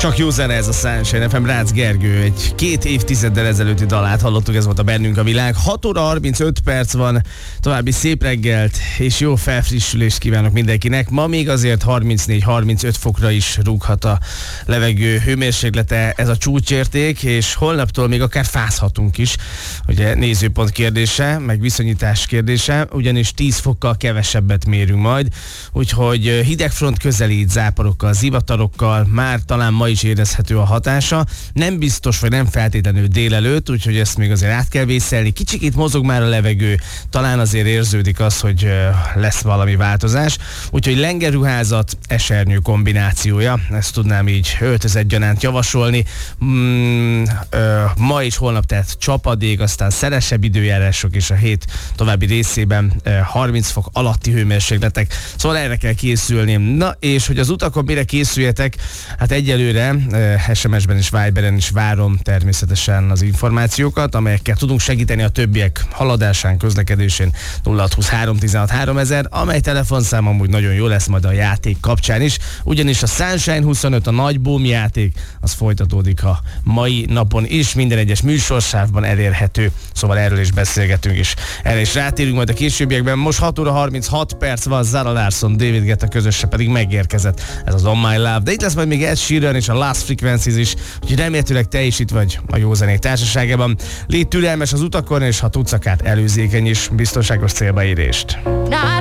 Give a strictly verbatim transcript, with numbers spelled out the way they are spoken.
Csak jó zene ez a Sunshine ef em, Rácz Gergő. Egy két évtizeddel ezelőtti dalát hallottuk, ez volt a Bennünk a világ. hat óra harmincöt perc van, további szép reggelt és jó felfrissülést kívánok mindenkinek. Ma még azért harmincnégy harmincöt fokra is rúghat a levegő hőmérséklete, ez a csúcsérték, és holnaptól még akár fázhatunk is. Ugye nézőpont kérdése, meg viszonyítás kérdése, ugyanis tíz fokkal kevesebbet mérünk majd, úgyhogy hidegfront közelít záporokkal, zivatarokkal, már talán ma is érezhető a hatása. Nem biztos, vagy nem feltétlenül délelőtt, úgyhogy ezt még azért át kell vészelni. Kicsikét mozog már a levegő, talán azért érződik az, hogy lesz valami változás. Úgyhogy lengerruházat, esernyő kombinációja, ezt tudnám így öltözetgyanánt javasolni. Mm, ö, ma és holnap tehát csapadék, aztán szelesebb időjárások, és a hét további részében ö, harminc fok alatti hőmérsékletek. Szóval erre kell készülni. Na, és hogy az utakon mire készüljetek, hát egyelőre es em es-ben és Viberen is várom természetesen az információkat, amelyekkel tudunk segíteni a többiek haladásán, közlekedésén. Nulla hat huszonhárom tizenhat háromezer, amely telefonszám amúgy nagyon jó lesz majd a játék kapcsán is, ugyanis a Sunshine huszonöt, a nagy boom játék, az folytatódik a mai napon is, minden egyes műsorsávban elérhető, szóval erről is beszélgetünk is. Erre is rátérünk majd a későbbiekben. Most hat óra harminchat perc van, Zara Larsson, David Guetta közöse pedig megérkezett. Ez az On My Love. De itt lesz majd még Ed Sheeran és a Last Frequencies is, úgyhogy remélhetőleg te is itt vagy a jó zenék társaságában. Légy türelmes az utakon, és ha tudsz akár előzékeny is, biztonságos célba érést.